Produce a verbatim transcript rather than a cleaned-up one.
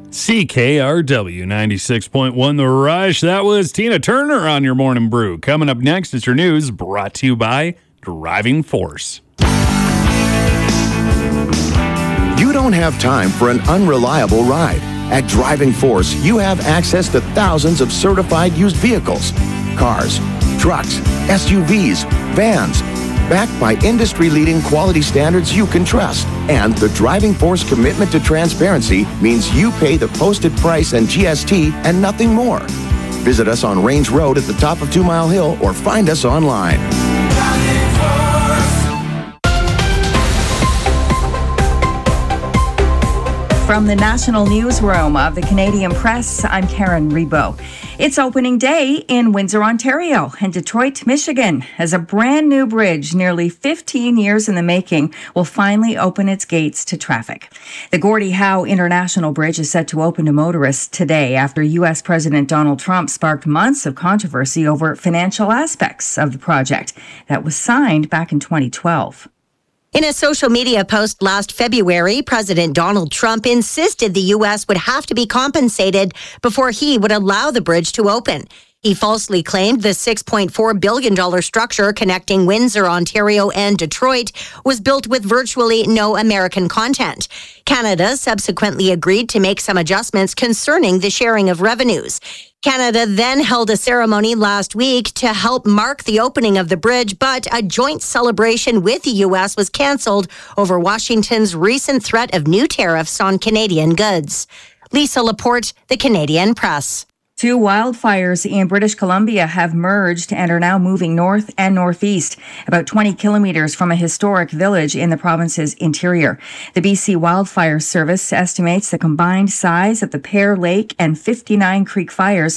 C K R W ninety-six point one The Rush. That was Tina Turner on your Morning Brew. Coming up next is your news brought to you by Driving Force. You don't have time for an unreliable ride. At Driving Force, you have access to thousands of certified used vehicles, cars, trucks, S U Vs, vans, backed by industry-leading quality standards you can trust. And the Driving Force commitment to transparency means you pay the posted price and G S T and nothing more. Visit us on Range Road at the top of Two Mile Hill or find us online. From the National Newsroom of the Canadian Press, I'm Karen Rebo. It's opening day in Windsor, Ontario, and Detroit, Michigan, as a brand new bridge, nearly fifteen years in the making, will finally open its gates to traffic. The Gordie Howe International Bridge is set to open to motorists today after U S President Donald Trump sparked months of controversy over financial aspects of the project that was signed back in twenty twelve. In a social media post last February, President Donald Trump insisted the U S would have to be compensated before he would allow the bridge to open. He falsely claimed the six point four billion dollars structure connecting Windsor, Ontario, and Detroit was built with virtually no American content. Canada subsequently agreed to make some adjustments concerning the sharing of revenues. Canada then held a ceremony last week to help mark the opening of the bridge, but a joint celebration with the U S was canceled over Washington's recent threat of new tariffs on Canadian goods. Lisa Laporte, The Canadian Press. Two wildfires in British Columbia have merged and are now moving north and northeast, about twenty kilometers from a historic village in the province's interior. The B C Wildfire Service estimates the combined size of the Pear Lake and fifty-nine Creek fires